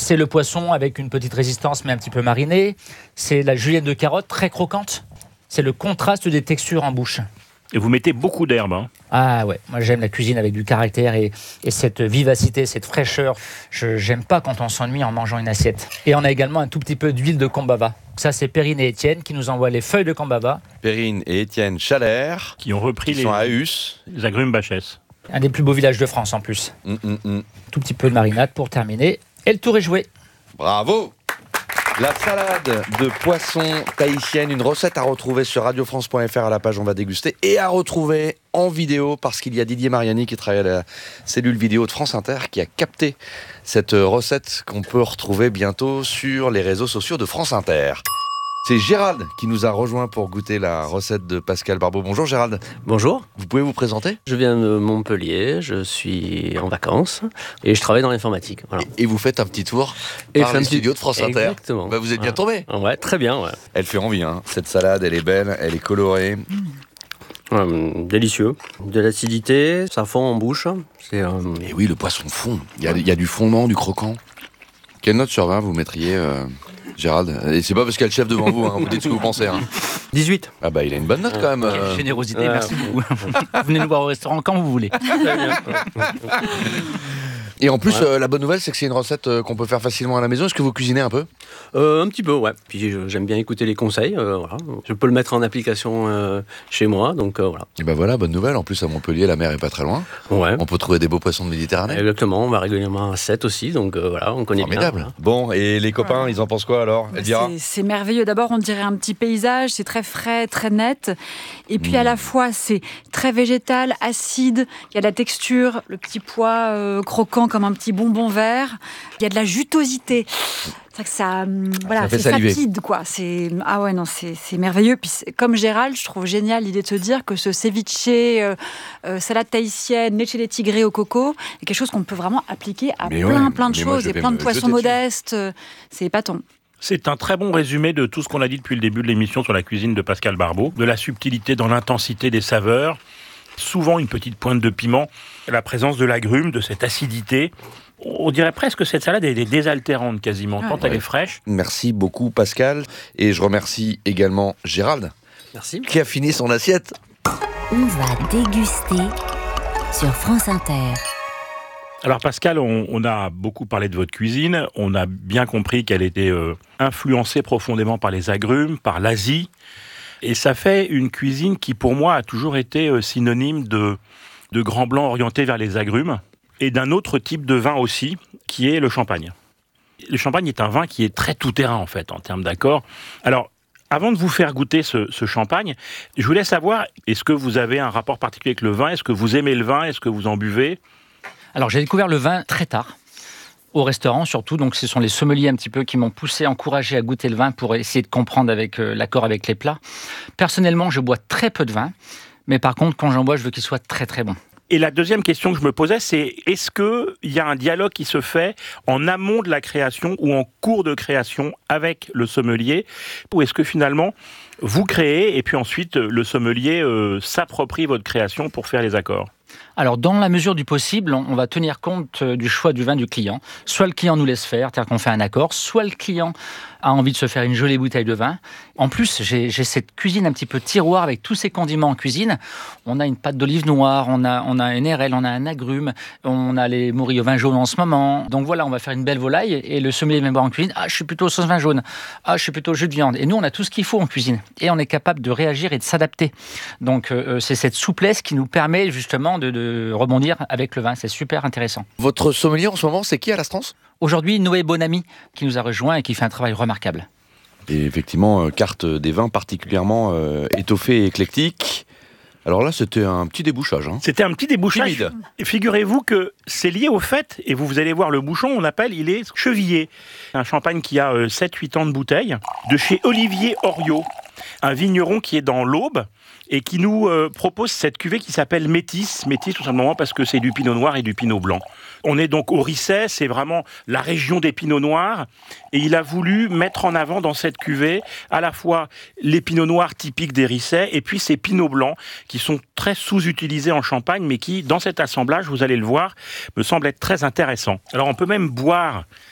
C'est le poisson avec une petite résistance mais un petit peu mariné. C'est la julienne de carotte très croquante. C'est le contraste des textures en bouche. Et vous mettez beaucoup d'herbes. Hein. Ah ouais, moi j'aime la cuisine avec du caractère et cette vivacité, cette fraîcheur. J'aime pas quand on s'ennuie en mangeant une assiette. Et on a également un tout petit peu d'huile de Combava. Ça c'est Perrine et Étienne qui nous envoient les feuilles de Combava. Perrine et Étienne Chalère, Qui ont repris qui sont à Hus. les agrumes Bachès. Un des plus beaux villages de France en plus. Tout petit peu de marinade pour terminer. Et le tour est joué. Bravo! La salade de poisson tahitienne, une recette à retrouver sur radiofrance.fr à la page On va déguster et à retrouver en vidéo parce qu'il y a Didier Mariani qui travaille à la cellule vidéo de France Inter qui a capté cette recette qu'on peut retrouver bientôt sur les réseaux sociaux de France Inter. C'est Gérald qui nous a rejoint pour goûter la recette de Pascal Barbeau. Bonjour Gérald. Bonjour, Vous pouvez vous présenter ? je viens de Montpellier, je suis en vacances et je travaille dans l'informatique. Voilà. Et vous faites un petit tour Et par fait un les petit- studios de France Inter. Exactement. Bah, vous êtes bien tombé. Ouais, très bien, ouais. Elle fait envie, hein. Cette salade, elle est belle, elle est colorée. Délicieux. De l'acidité, ça fond en bouche. C'est Et oui, le poisson fond. Il y a du fondant, du croquant. Quelle note sur 20 vous mettriez, Gérald ? Et c'est pas parce qu'il y a le chef devant vous, hein. Vous dites ce que vous pensez. Hein. 18. Ah bah il a une bonne note quand même. Quelle générosité, merci beaucoup. Venez nous voir au restaurant quand vous voulez. Très bien. Et en plus, la bonne nouvelle, c'est que c'est une recette qu'on peut faire facilement à la maison. Est-ce que vous cuisinez un peu ? Un petit peu, ouais. Puis j'aime bien écouter les conseils. Voilà. Je peux le mettre en application chez moi, donc voilà. Et ben voilà, bonne nouvelle. En plus, à Montpellier, la mer est pas très loin. Ouais. On peut trouver des beaux poissons de Méditerranée. Exactement, on va régulièrement à 7 aussi, donc voilà, on connaît Formidable. bien. Voilà. Bon, et les copains, ils en pensent quoi alors, Elvira ? C'est merveilleux. D'abord, on dirait un petit paysage, c'est très frais, très net. Et puis à la fois, c'est très végétal, acide. Il y a de la texture, le petit pois croquant comme un petit bonbon vert. Il y a de la jutosité. C'est vrai que ça, voilà, Ça fait c'est saliver. sapide, quoi. Ah ouais, non, c'est merveilleux. Puis comme Gérald, je trouve génial l'idée de se dire que ce ceviche, salade tahitienne, leche de tigre au coco, est quelque chose qu'on peut vraiment appliquer à Mais plein ouais, de mais moi, choses je et vais plein de me poissons jeter dessus. modestes. C'est épatant. C'est un très bon résumé de tout ce qu'on a dit depuis le début de l'émission sur la cuisine de Pascal Barbeau. De la subtilité dans l'intensité des saveurs, souvent une petite pointe de piment, la présence de l'agrume, de cette acidité. On dirait presque que cette salade elle est désaltérante quasiment, tant elle est fraîche. Merci beaucoup Pascal. Et je remercie également Gérald Merci. qui a fini son assiette. On va déguster sur France Inter. Alors Pascal, on a beaucoup parlé de votre cuisine, on a bien compris qu'elle était influencée profondément par les agrumes, par l'Asie, et ça fait une cuisine qui pour moi a toujours été synonyme de grands blancs orientés vers les agrumes, et d'un autre type de vin aussi, qui est le champagne. Le champagne est un vin qui est très tout-terrain en fait, en termes d'accords. Alors, avant de vous faire goûter ce champagne, je voulais savoir, est-ce que vous avez un rapport particulier avec le vin ? Est-ce que vous aimez le vin ? Est-ce que vous en buvez ? Alors j'ai découvert le vin très tard, au restaurant surtout, donc ce sont les sommeliers un petit peu qui m'ont poussé, encouragé à goûter le vin pour essayer de comprendre avec l'accord avec les plats. Personnellement, je bois très peu de vin, mais par contre, quand j'en bois, je veux qu'il soit très très bon. Et la deuxième question que je me posais, c'est est-ce qu'il y a un dialogue qui se fait en amont de la création ou en cours de création avec le sommelier ? Ou est-ce que finalement, vous créez et puis ensuite le sommelier s'approprie votre création pour faire les accords ? Alors, dans la mesure du possible, on va tenir compte du choix du vin du client. Soit le client nous laisse faire, c'est-à-dire qu'on fait un accord, soit le client a envie de se faire une jolie bouteille de vin. En plus, j'ai cette cuisine un petit peu tiroir avec tous ces condiments en cuisine. On a une pâte d'olive noire, on a une RL, on a un agrume, on a les morilles au vin jaune en ce moment. Donc voilà, on va faire une belle volaille et le sommelier vient boire en cuisine. Ah, je suis plutôt sauce vin jaune. Ah, je suis plutôt jus de viande. Et nous, on a tout ce qu'il faut en cuisine. Et on est capable de réagir et de s'adapter. Donc, c'est cette souplesse qui nous permet justement de rebondir avec le vin. C'est super intéressant. Votre sommelier en ce moment, c'est qui à l'Astrance ? Aujourd'hui, Noé Bonamy qui nous a rejoint et qui fait un travail remarquable. Et effectivement, carte des vins particulièrement étoffée et éclectique. Alors là, c'était un petit débouchage. Hein. C'était un petit débouchage. Timide. Et figurez-vous que c'est lié au fait, et vous allez voir le bouchon, on appelle, il est chevillé. Un champagne qui a 7-8 ans de bouteille, de chez Olivier Oriot, un vigneron qui est dans l'Aube, et qui nous propose cette cuvée qui s'appelle Métis. Métis tout simplement parce que c'est du pinot noir et du pinot blanc. On est donc au Risset, c'est vraiment la région des pinots noirs, et il a voulu mettre en avant dans cette cuvée à la fois les pinots noirs typiques des Risset, et puis ces pinots blancs qui sont très sous-utilisés en Champagne, mais qui, dans cet assemblage, vous allez le voir, me semble être très intéressant. Alors on peut même boire